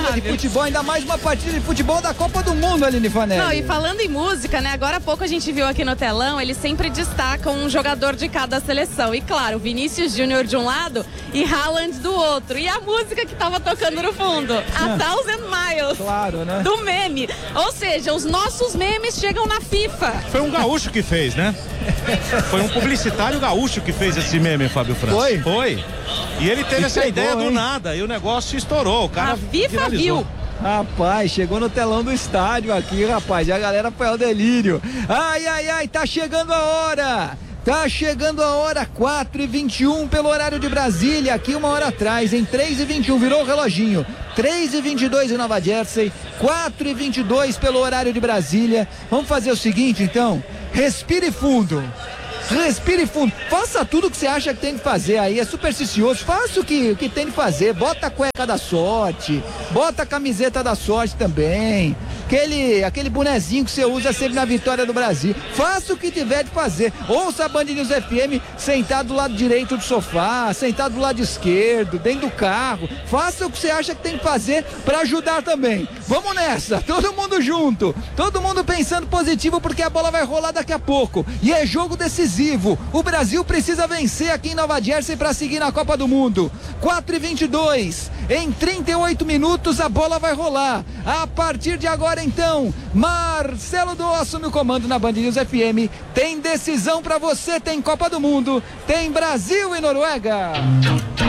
de futebol, ainda mais uma partida de futebol da Copa do Mundo, Aline Fanelli. Não, e falando em música, né? Agora há pouco a gente viu aqui no telão, eles sempre destacam um jogador de cada seleção. E claro, Vinícius Júnior de um lado e Haaland do outro. E a música que tava tocando no fundo, A Thousand Miles. Claro, né? Do meme. Ou seja, os nossos memes chegam na FIFA. Foi um gaúcho que fez, né? Foi um publicitário gaúcho que fez esse meme, Fábio França. Foi? E ele teve essa ideia do hein? nada e o negócio estourou. O cara A FIFA viralizou. viu. Rapaz, chegou no telão do estádio aqui, rapaz, e a galera foi ao delírio. Ai, tá chegando a hora. Tá chegando a hora, 4h21 pelo horário de Brasília, aqui uma hora atrás, em 3h21, virou o reloginho, 3h22 em Nova Jersey, 4h22 pelo horário de Brasília. Vamos fazer o seguinte, então, respire fundo, faça tudo o que você acha que tem que fazer aí, é supersticioso, faça o que tem que fazer, bota a cueca da sorte, bota a camiseta da sorte também, aquele bonezinho que você usa sempre na vitória do Brasil, faça o que tiver de fazer, ouça a Band News FM sentado do lado direito do sofá, sentado do lado esquerdo, dentro do carro, faça o que você acha que tem que fazer para ajudar também. Vamos nessa, todo mundo junto, todo mundo pensando positivo porque a bola vai rolar daqui a pouco e é jogo decisivo. O Brasil precisa vencer aqui em Nova Jersey para seguir na Copa do Mundo. 4h22, em 38 minutos a bola vai rolar. A partir de agora então, Marcelo Dô assume o comando na Band News FM. Tem decisão para você, tem Copa do Mundo, tem Brasil e Noruega.